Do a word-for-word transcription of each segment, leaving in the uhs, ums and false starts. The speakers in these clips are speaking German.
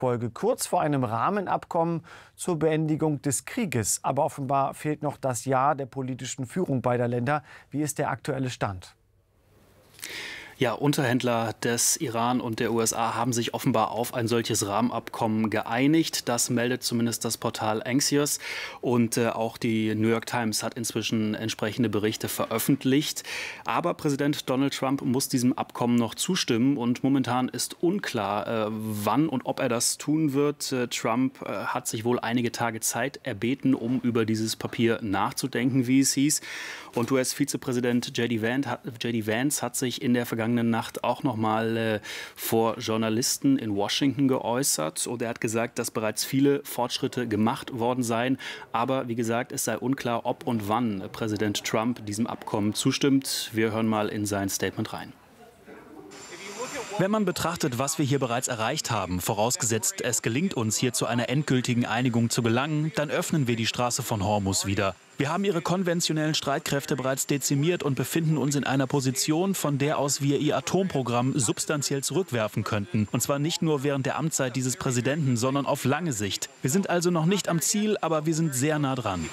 Folge kurz vor einem Rahmenabkommen zur Beendigung des Krieges. Aber offenbar fehlt noch das Ja der politischen Führung beider Länder. Wie ist der aktuelle Stand? Ja, Unterhändler des Iran und der U S A haben sich offenbar auf ein solches Rahmenabkommen geeinigt. Das meldet zumindest das Portal Axios. Und äh, auch die New York Times hat inzwischen entsprechende Berichte veröffentlicht. Aber Präsident Donald Trump muss diesem Abkommen noch zustimmen. Und momentan ist unklar, äh, wann und ob er das tun wird. Äh, Trump äh, hat sich wohl einige Tage Zeit erbeten, um über dieses Papier nachzudenken, wie es hieß. Und U S-Vizepräsident J D Vance hat sich in der vergangenen Nacht auch noch mal äh, vor Journalisten in Washington geäußert. Und er hat gesagt, dass bereits viele Fortschritte gemacht worden seien. Aber wie gesagt, es sei unklar, ob und wann Präsident Trump diesem Abkommen zustimmt. Wir hören mal in sein Statement rein. Wenn man betrachtet, was wir hier bereits erreicht haben, vorausgesetzt es gelingt uns, hier zu einer endgültigen Einigung zu gelangen, dann öffnen wir die Straße von Hormuz wieder. Wir haben ihre konventionellen Streitkräfte bereits dezimiert und befinden uns in einer Position, von der aus wir ihr Atomprogramm substanziell zurückwerfen könnten. Und zwar nicht nur während der Amtszeit dieses Präsidenten, sondern auf lange Sicht. Wir sind also noch nicht am Ziel, aber wir sind sehr nah dran.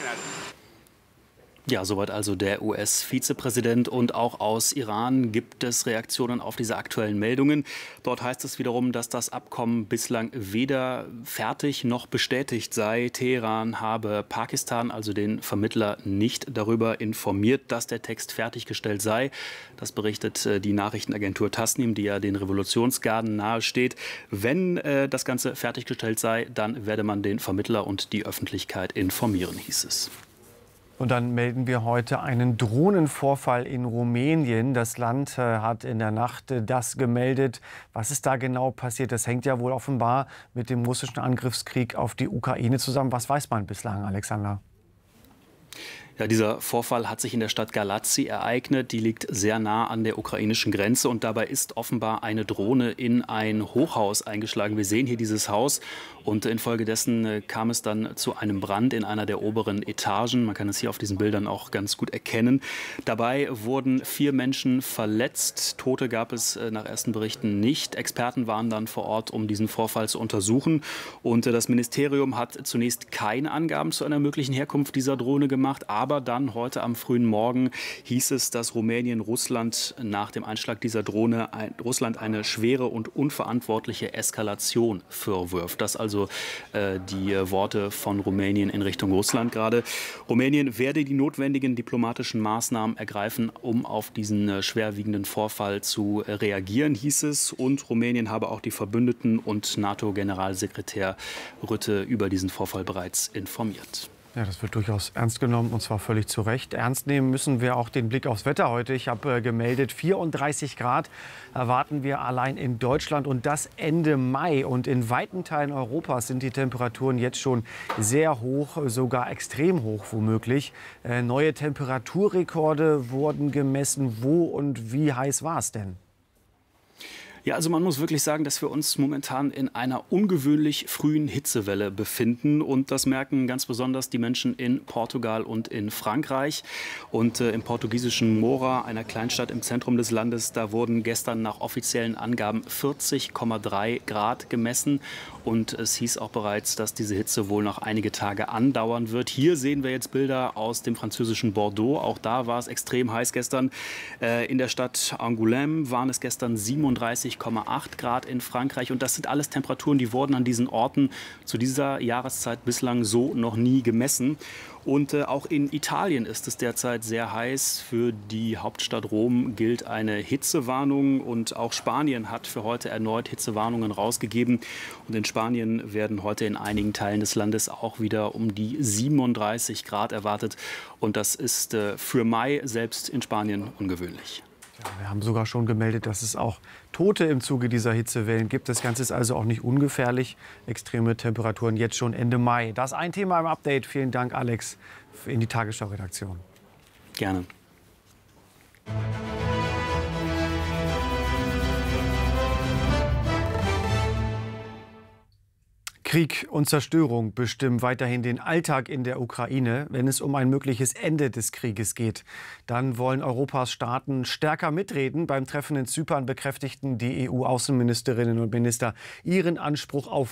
Ja, soweit also der U S-Vizepräsident. Und auch aus Iran gibt es Reaktionen auf diese aktuellen Meldungen. Dort heißt es wiederum, dass das Abkommen bislang weder fertig noch bestätigt sei. Teheran habe Pakistan, also den Vermittler, nicht darüber informiert, dass der Text fertiggestellt sei. Das berichtet die Nachrichtenagentur Tasnim, die ja den Revolutionsgarden nahesteht. Wenn äh, das Ganze fertiggestellt sei, dann werde man den Vermittler und die Öffentlichkeit informieren, hieß es. Und dann melden wir heute einen Drohnenvorfall in Rumänien. Das Land äh, hat in der Nacht äh, das gemeldet. Was ist da genau passiert? Das hängt ja wohl offenbar mit dem russischen Angriffskrieg auf die Ukraine zusammen. Was weiß man bislang, Alexander? Ja, dieser Vorfall hat sich in der Stadt Galați ereignet. Die liegt sehr nah an der ukrainischen Grenze. Und dabei ist offenbar eine Drohne in ein Hochhaus eingeschlagen. Wir sehen hier dieses Haus. Und infolgedessen kam es dann zu einem Brand in einer der oberen Etagen. Man kann es hier auf diesen Bildern auch ganz gut erkennen. Dabei wurden vier Menschen verletzt. Tote gab es nach ersten Berichten nicht. Experten waren dann vor Ort, um diesen Vorfall zu untersuchen. Und das Ministerium hat zunächst keine Angaben zu einer möglichen Herkunft dieser Drohne gemacht. Aber dann heute am frühen Morgen hieß es, dass Rumänien Russland nach dem Einschlag dieser Drohne ein, Russland eine schwere und unverantwortliche Eskalation vorwirft. Das also äh, die Worte von Rumänien in Richtung Russland gerade. Rumänien werde die notwendigen diplomatischen Maßnahmen ergreifen, um auf diesen äh, schwerwiegenden Vorfall zu äh, reagieren, hieß es. Und Rumänien habe auch die Verbündeten und NATO-Generalsekretär Rutte über diesen Vorfall bereits informiert. Ja, das wird durchaus ernst genommen, und zwar völlig zu Recht. Ernst nehmen müssen wir auch den Blick aufs Wetter heute. Ich habe äh, gemeldet, vierunddreißig Grad erwarten wir allein in Deutschland, und das Ende Mai. Und in weiten Teilen Europas sind die Temperaturen jetzt schon sehr hoch, sogar extrem hoch womöglich. Äh, neue Temperaturrekorde wurden gemessen. Wo und wie heiß war es denn? Ja, also man muss wirklich sagen, dass wir uns momentan in einer ungewöhnlich frühen Hitzewelle befinden. Und das merken ganz besonders die Menschen in Portugal und in Frankreich. Und äh, im portugiesischen Mora, einer Kleinstadt im Zentrum des Landes, da wurden gestern nach offiziellen Angaben vierzig Komma drei Grad gemessen. Und es hieß auch bereits, dass diese Hitze wohl noch einige Tage andauern wird. Hier sehen wir jetzt Bilder aus dem französischen Bordeaux. Auch da war es extrem heiß gestern. Äh, in der Stadt Angoulême waren es gestern siebenunddreißig Komma acht Grad in Frankreich. Und das sind alles Temperaturen, die wurden an diesen Orten zu dieser Jahreszeit bislang so noch nie gemessen. Und äh, auch in Italien ist es derzeit sehr heiß. Für die Hauptstadt Rom gilt eine Hitzewarnung. Und auch Spanien hat für heute erneut Hitzewarnungen rausgegeben. Und in Spanien werden heute in einigen Teilen des Landes auch wieder um die siebenunddreißig Grad erwartet. Und das ist äh, für Mai selbst in Spanien ungewöhnlich. Ja, wir haben sogar schon gemeldet, dass es auch Tote im Zuge dieser Hitzewellen gibt. Das Ganze ist also auch nicht ungefährlich. Extreme Temperaturen jetzt schon Ende Mai. Das ist ein Thema im Update. Vielen Dank, Alex, in die Tagesschau-Redaktion. Gerne. Krieg und Zerstörung bestimmen weiterhin den Alltag in der Ukraine. Wenn es um ein mögliches Ende des Krieges geht, dann wollen Europas Staaten stärker mitreden. Beim Treffen in Zypern bekräftigten die E U-Außenministerinnen und Minister ihren Anspruch auf